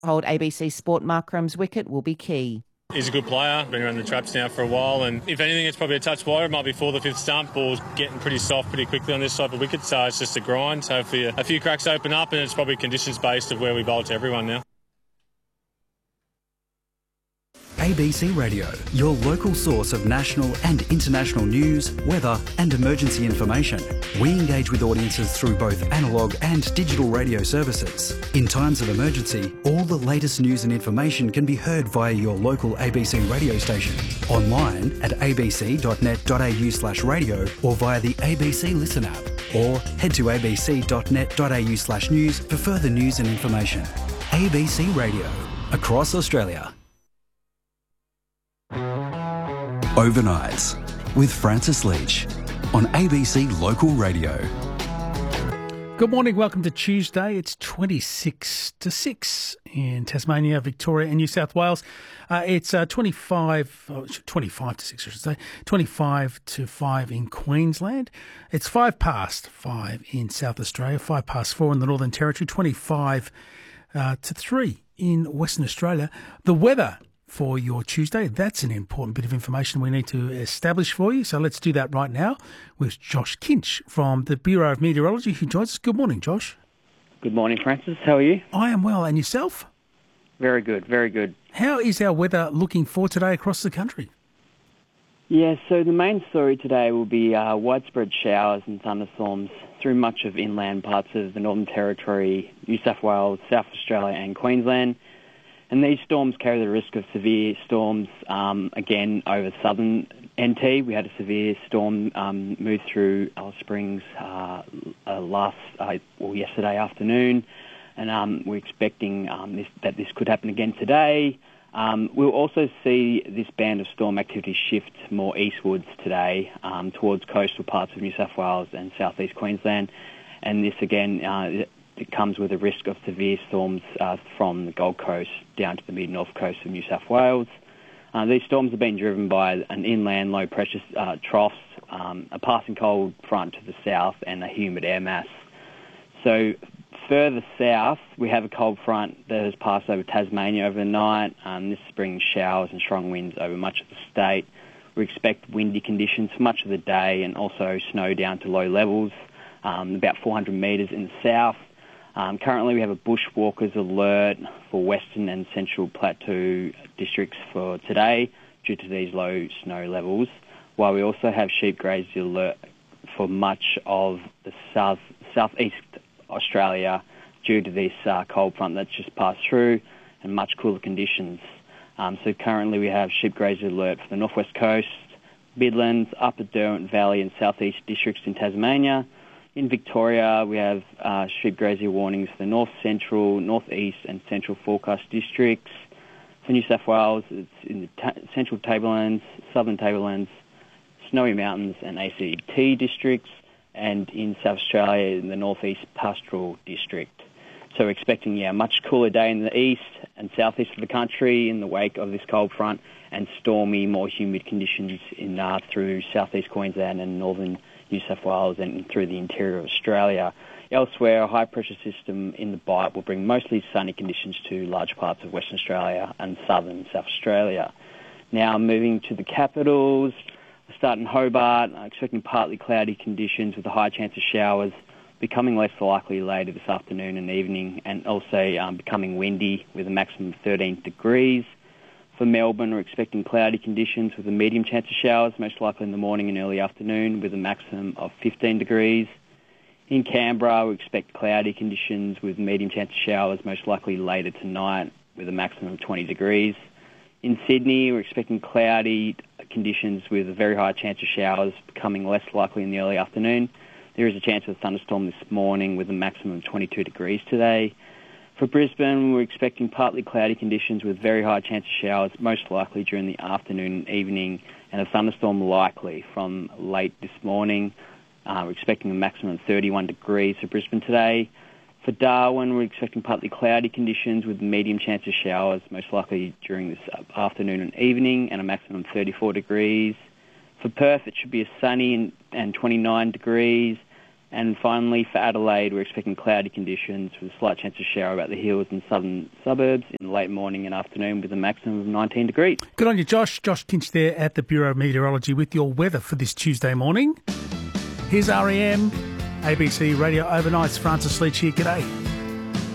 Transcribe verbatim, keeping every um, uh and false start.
Hold A B C Sport Mark Crumb's wicket will be key. He's a good player, been around the traps now for a while, and if anything it's probably a touch wider. It might be for the fifth stump. Ball's getting pretty soft pretty quickly on this type of wicket, so it's just a grind. So hopefully a few cracks open up, and it's probably conditions based of where we bowl to everyone now. A B C Radio, your local source of national and international news, weather and emergency information. We engage with audiences through both analogue and digital radio services. In times of emergency, all the latest news and information can be heard via your local A B C radio station, online at abc.net.au slash radio or via the A B C Listen app, or head to abc.net.au slash news for further news and information. A B C Radio, across Australia. Overnights with Francis Leach on A B C Local Radio. Good morning, welcome to Tuesday. It's twenty-six to six in Tasmania, Victoria and New South Wales. Uh, it's uh, twenty-five, oh, twenty-five to six, I should say, twenty-five to five in Queensland. It's five past five in South Australia, five past four in the Northern Territory, twenty-five uh, to three in Western Australia. The weather for your Tuesday, that's an important bit of information we need to establish for you. So let's do that right now with Josh Kinch from the Bureau of Meteorology, who joins us. Good morning, Josh. Good morning, Francis. How are you? I am well. And yourself? Very good, very good. How is our weather looking for today across the country? Yeah, so the main story today will be uh, widespread showers and thunderstorms through much of inland parts of the Northern Territory, New South Wales, South Australia and Queensland. And these storms carry the risk of severe storms, um, again, over southern N T. We had a severe storm um, move through Alice Springs uh, uh, last, uh, well, yesterday afternoon, and um, we're expecting um, this, that this could happen again today. Um, we'll also see this band of storm activity shift more eastwards today um, towards coastal parts of New South Wales and southeast Queensland, and this again, uh, it comes with a risk of severe storms uh, from the Gold Coast down to the mid-north coast of New South Wales. Uh, these storms have been driven by an inland low-pressure uh, troughs, um, a passing cold front to the south and a humid air mass. So further south, we have a cold front that has passed over Tasmania over the night. Um, this is bringing showers and strong winds over much of the state. We expect windy conditions for much of the day and also snow down to low levels, um, about four hundred metres in the south. Um, currently, we have a bushwalkers alert for Western and Central Plateau districts for today due to these low snow levels, while we also have sheep grazer alert for much of the south southeast Australia due to this uh, cold front that's just passed through and much cooler conditions. Um, so currently, we have sheep grazer alert for the northwest coast, Midlands, Upper Derwent Valley and southeast districts in Tasmania. In Victoria, we have uh, sheep grazer warnings for the north central, northeast and central forecast districts. For New South Wales, it's in the ta- central tablelands, southern tablelands, Snowy Mountains and A C T districts, and in South Australia, in the northeast pastoral district. So we're expecting, yeah, a much cooler day in the east and southeast of the country in the wake of this cold front, and stormy, more humid conditions in uh, through southeast Queensland and northern New South Wales and through the interior of Australia. Elsewhere, a high-pressure system in the Bight will bring mostly sunny conditions to large parts of Western Australia and southern South Australia. Now, moving to the capitals, we'll start in Hobart, expecting partly cloudy conditions with a high chance of showers, becoming less likely later this afternoon and evening, and also um, becoming windy with a maximum of thirteen degrees. For Melbourne, we're expecting cloudy conditions with a medium chance of showers, most likely in the morning and early afternoon, with a maximum of fifteen degrees. In Canberra, we expect cloudy conditions with medium chance of showers, most likely later tonight, with a maximum of twenty degrees. In Sydney, we're expecting cloudy conditions with a very high chance of showers, becoming less likely in the early afternoon. There is a chance of a thunderstorm this morning with a maximum of twenty-two degrees today. For Brisbane, we're expecting partly cloudy conditions with very high chance of showers, most likely during the afternoon and evening, and a thunderstorm likely from late this morning. Uh, we're expecting a maximum of thirty-one degrees for Brisbane today. For Darwin, we're expecting partly cloudy conditions with medium chance of showers, most likely during this afternoon and evening, and a maximum of thirty-four degrees. For Perth, it should be a sunny and, and twenty-nine degrees. And finally, for Adelaide, we're expecting cloudy conditions with a slight chance of shower about the hills and southern suburbs in the late morning and afternoon with a maximum of nineteen degrees. Good on you, Josh. Josh Kinch there at the Bureau of Meteorology with your weather for this Tuesday morning. Here's R E M, A B C Radio Overnights. Francis Leach here. G'day.